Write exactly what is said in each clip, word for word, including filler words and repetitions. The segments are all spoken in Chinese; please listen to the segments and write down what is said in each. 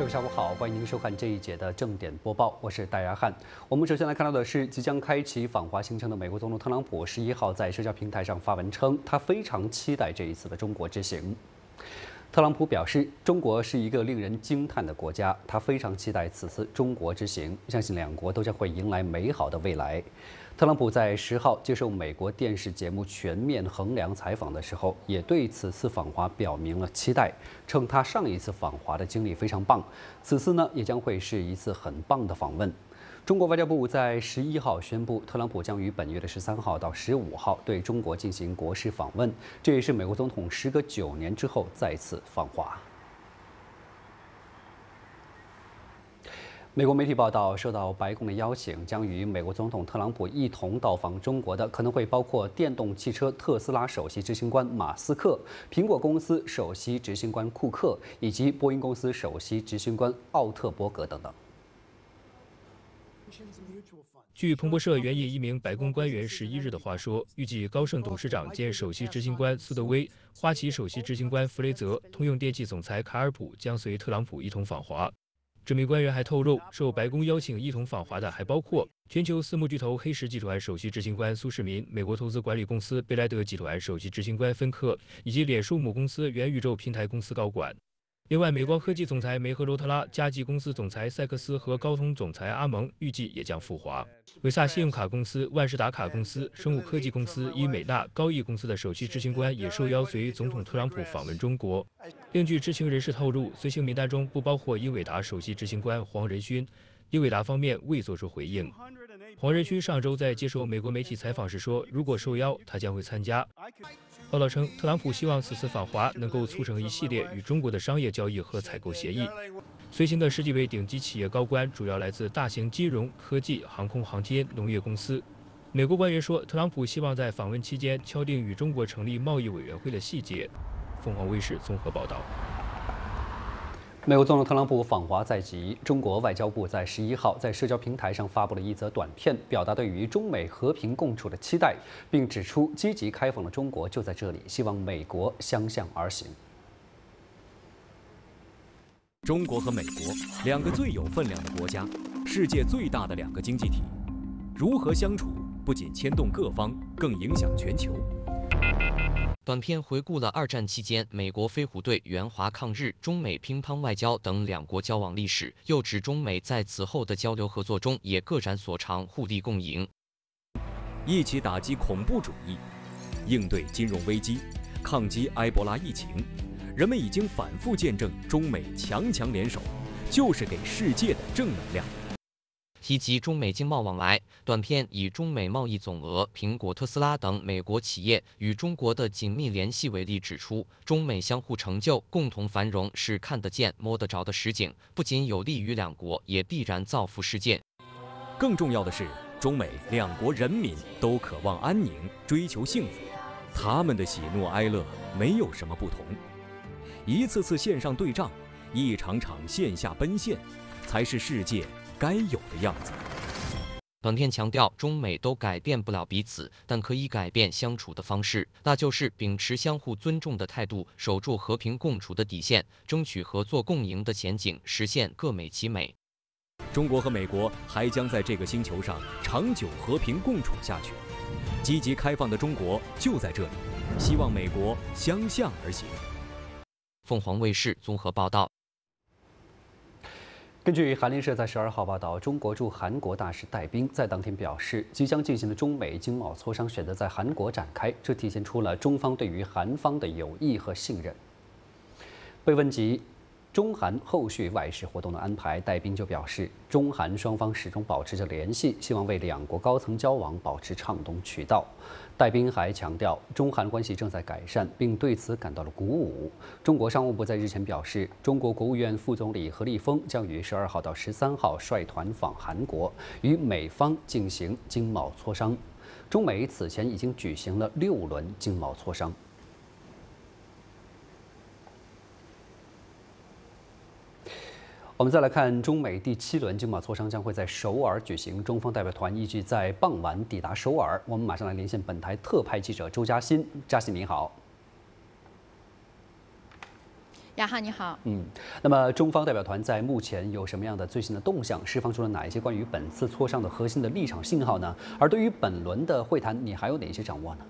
各位下午好，欢迎您收看这一节的正点播报，我是戴亚汉。我们首先来看到的是，即将开启访华行程的美国总统特朗普十一号在社交平台上发文称，他非常期待这一次的中国之行。特朗普表示，中国是一个令人惊叹的国家，他非常期待此次中国之行，相信两国都将会迎来美好的未来。特朗普在十号接受美国电视节目《全面衡量》采访的时候，也对此次访华表明了期待，称他上一次访华的经历非常棒，此次呢也将会是一次很棒的访问。中国外交部在十一号宣布，特朗普将于本月的十三号到十五号对中国进行国事访问，这也是美国总统时隔九年之后再次访华。美国媒体报道，受到白宫的邀请，将与美国总统特朗普一同到访中国的，可能会包括电动汽车特斯拉首席执行官马斯克、苹果公司首席执行官库克，以及波音公司首席执行官奥特伯格等等。 据彭博社援引一名白宫官员十一日的话说，预计高盛董事长兼首席执行官苏德威、花旗首席执行官弗雷泽、通用电气总裁卡尔普将随特朗普一同访华。这名官员还透露，受白宫邀请一同访华的还包括全球私募巨头黑石集团首席执行官苏世民、美国投资管理公司贝莱德集团首席执行官芬克，以及脸书母公司元宇宙平台公司高管。另外，美光科技总裁梅赫罗特拉、嘉际公司总裁塞克斯和高通总裁阿蒙预计也将赴华。维萨信用卡公司、万事达卡公司、生物科技公司、伊美纳、高毅公司的首席执行官也受邀随总统特朗普访问中国。另据知情人士透露，随行名单中不包括英伟达首席执行官黄仁勋。英伟达方面未作出回应。黄仁勋上周在接受美国媒体采访时说，如果受邀，他将会参加。报道称，特朗普希望此次访华能够促成一系列与中国的商业交易和采购协议。随行的十几位顶级企业高官主要来自大型金融、科技、航空航天、农业公司。美国官员说，特朗普希望在访问期间敲定与中国成立贸易委员会的细节。凤凰卫视综合报道。 美国总统特朗普访华在即，中国外交部在十一号在社交平台上发布了一则短片，表达对于中美和平共处的期待，并指出积极开放的中国就在这里，希望美国相向而行。 中国和美国两个最有分量的国家，世界最大的两个经济体，如何相处不仅牵动各方，更影响全球。 短片回顾了二战期间美国飞虎队援华抗日、中美乒乓外交等两国交往历史，又指中美在此后的交流合作中也各展所长，互利共赢， 一起打击恐怖主义，应对金融危机，抗击埃博拉疫情。人们已经反复见证中美强强联手，就是给世界的正能量。 提及中美经贸往来，短片以中美贸易总额、苹果、特斯拉等美国企业与中国的紧密联系为例，指出中美相互成就、共同繁荣是看得见、摸得着的实景，不仅有利于两国，也必然造福世界。 更重要的是，中美两国人民都渴望安宁，追求幸福，他们的喜怒哀乐没有什么不同。一次次线上对仗，一场场线下奔现，才是世界该有的样子。 短片强调，中美都改变不了彼此，但可以改变相处的方式，那就是秉持相互尊重的态度，守住和平共处的底线，争取合作共赢的前景，实现各美其美。 中国和美国还将在这个星球上长久和平共处下去。积极开放的中国就在这里，希望美国相向而行。 凤凰卫视综合报道。 根据韩联社在十二号报道，中国驻韩国大使戴斌在当天表示，即将进行的中美经贸磋商选择在韩国展开，这体现出了中方对于韩方的友谊和信任。被问及中韩后续外事活动的安排，戴斌就表示，中韩双方始终保持着联系，希望为两国高层交往保持畅通渠道。戴斌还强调，中韩关系正在改善，并对此感到了鼓舞。中国商务部在日前表示，中国国务院副总理何立峰将于十二号到十三号率团访韩国，与美方进行经贸磋商。中美此前已经举行了六轮经贸磋商。我们再来看中美第七轮经贸磋商将会在首尔举行，中方代表团预计在傍晚抵达首尔。我们马上来连线本台特派记者周嘉欣，嘉欣您好。 雅哈，你好。 嗯，那么中方代表团在目前有什么样的最新的动向？释放出了哪一些关于本次磋商的核心的立场信号呢？而对于本轮的会谈，你还有哪些掌握呢？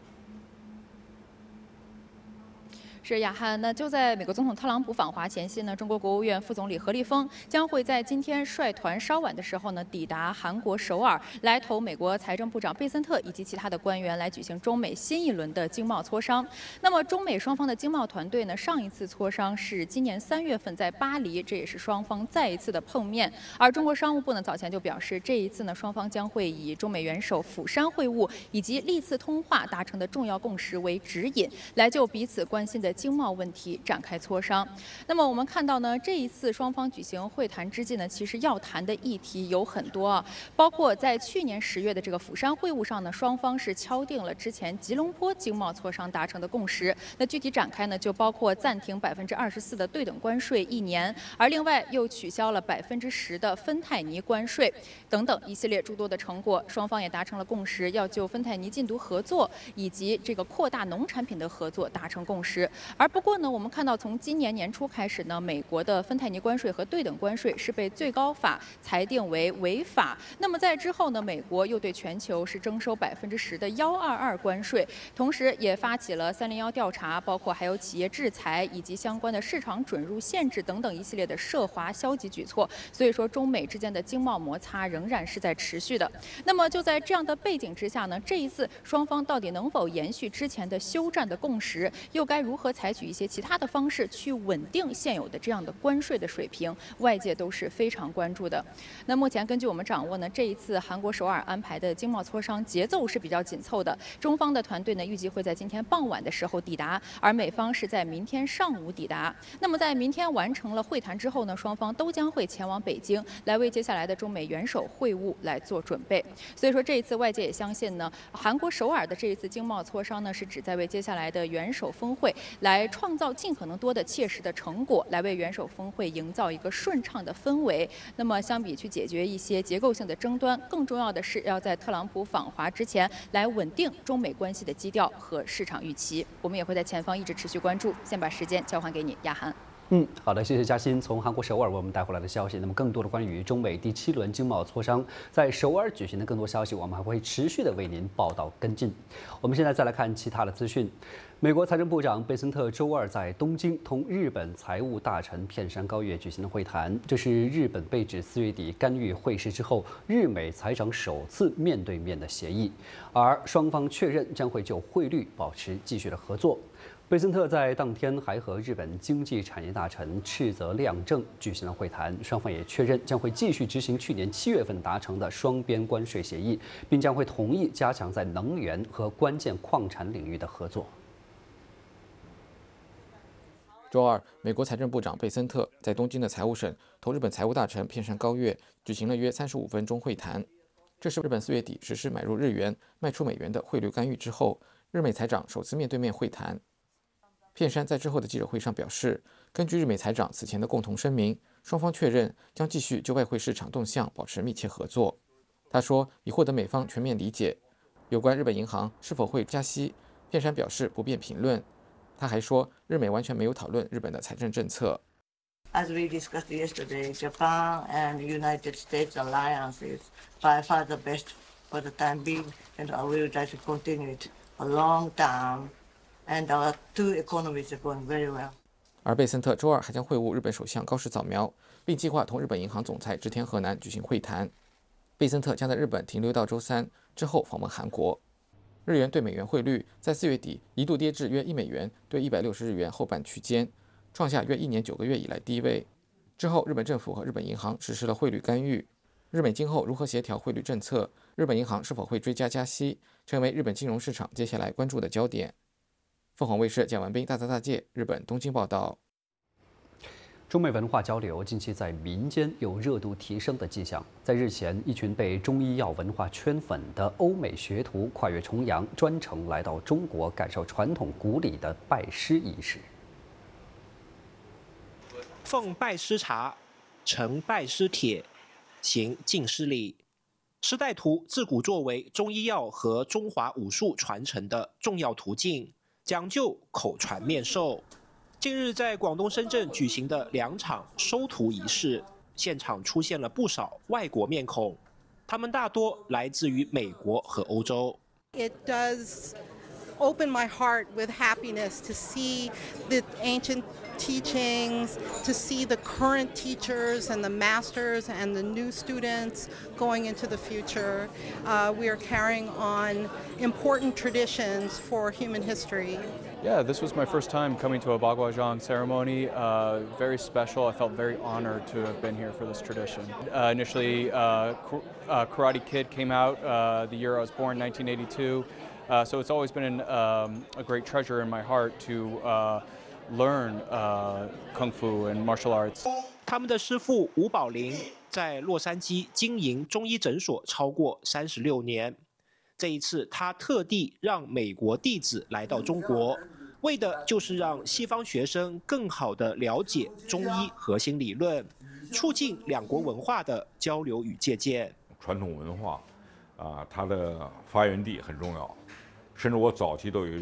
是雅翰，那就在美国总统特朗普访华前夕呢，中国国务院副总理何立峰将会在今天率团稍晚的时候呢，抵达韩国首尔，来同美国财政部长贝森特以及其他的官员来举行中美新一轮的经贸磋商。那么中美双方的经贸团队呢，上一次磋商是今年三月份在巴黎，这也是双方再一次的碰面。而中国商务部呢早前就表示，这一次呢双方将会以中美元首釜山会晤以及历次通话达成的重要共识为指引，来就彼此关心的经贸问题展开磋商。那么我们看到呢，这一次双方举行会谈之际呢，其实要谈的议题有很多啊，包括在去年十月的这个釜山会晤上呢，双方是敲定了之前吉隆坡经贸磋商达成的共识。那具体展开呢，就包括暂停百分之二十四的对等关税一年，而另外又取消了百分之十的芬太尼关税等等一系列诸多的成果。双方也达成了共识，要就芬太尼禁毒合作以及这个扩大农产品的合作达成共识。而不过呢，我们看到从今年年初开始呢，美国的芬太尼关税和对等关税是被最高法裁定为违法。那么在之后呢，美国又对全球是征收百分之十的幺二二关税，同时也发起了三零幺调查，包括还有企业制裁以及相关的市场准入限制等等一系列的涉华消极举措。所以说，中美之间的经贸摩擦仍然是在持续的。那么就在这样的背景之下呢，这一次双方到底能否延续之前的休战的共识，又该如何采取一些其他的方式去稳定现有的这样的关税的水平，外界都是非常关注的。那目前根据我们掌握呢，这一次韩国首尔安排的经贸磋商节奏是比较紧凑的。中方的团队呢，预计会在今天傍晚的时候抵达，而美方是在明天上午抵达。那么在明天完成了会谈之后呢，双方都将会前往北京，来为接下来的中美元首会晤来做准备。所以说，这一次外界也相信呢，韩国首尔的这一次经贸磋商呢，是旨在为接下来的元首峰会来创造尽可能多的切实的成果，来为元首峰会营造一个顺畅的氛围。那么相比去解决一些结构性的争端，更重要的是要在特朗普访华之前来稳定中美关系的基调和市场预期。我们也会在前方一直持续关注。先把时间交还给你，亚涵。 嗯，好的，谢谢嘉欣从韩国首尔为我们带回来的消息。那么，更多的关于中美第七轮经贸磋商在首尔举行的更多消息，我们还会持续的为您报道跟进。我们现在再来看其他的资讯。美国财政部长贝森特周二在东京同日本财务大臣片山高月举行了会谈，这是日本被指四月底干预会试之后，日美财长首次面对面的协议，而双方确认将会就汇率保持继续的合作。贝森特在当天还和日本经济产业大臣赤泽亮正举行了会谈，双方也确认将会继续执行去年七月份达成的双边关税协议，并将会同意加强在能源和关键矿产领域的合作。 周二，美国财政部长贝森特在东京的财务省同日本财务大臣片山高月举行了约三十五分钟会谈。这是日本四月底实施买入日元、卖出美元的汇率干预之后，日美财长首次面对面会谈。片山在之后的记者会上表示，根据日美财长此前的共同声明，双方确认将继续就外汇市场动向保持密切合作。他说，已获得美方全面理解。有关日本银行是否会加息，片山表示不便评论。他还说，日美完全没有讨论日本的财政政策。 As we discussed yesterday, Japan and United States alliance is by far the best for the time being, and we would like to continue it a long time. And our two economies are going very well. 而贝森特周二还将会晤日本首相高市早苗，并计划同日本银行总裁植田和男举行会谈。贝森特将在日本停留到周三，之后访问韩国。日元对美元汇率在四月底一度跌至约一美元对一百六十日元后半区间，创下约一年九个月以来低位。之后，日本政府和日本银行实施了汇率干预。日美今后如何协调汇率政策？日本银行是否会追加加息？成为日本金融市场接下来关注的焦点。凤凰卫视蒋文斌大泽大介日本东京报道。 中美文化交流近期在民间有热度提升的迹象。在日前，一群被中医药文化圈粉的欧美学徒跨越重洋，专程来到中国感受传统古礼的拜师仪式。 奉拜师茶，呈拜师帖，行进师礼。师带徒自古作为中医药和中华武术传承的重要途径。讲究口传面授， 近日在广东深圳举行的两场收徒仪式，现场出现了不少外国面孔，他们大多来自于美国和欧洲。 It does open my heart with happiness to see the ancient teachings, to see the current teachers and the masters and the new students going into the future. Uh, we are carrying on important traditions for human history. Yeah, this was my first time coming to a Baguazhang ceremony. Uh, very special. I felt very honored to have been here for this tradition. Uh, initially, uh, uh, Karate Kid came out uh, the year I was born, nineteen eighty-two. Uh, so it's always been an, um, a great treasure in my heart to uh, learn uh, Kung Fu and martial arts. 他们的师傅吴宝林在洛杉矶经营中医诊所超过三十六年。这一次，他特地让美国弟子来到中国，为的就是让西方学生更好地了解中医核心理论，促进两国文化的交流与借鉴。 传统文化啊，它的发源地很重要，甚至我早期都有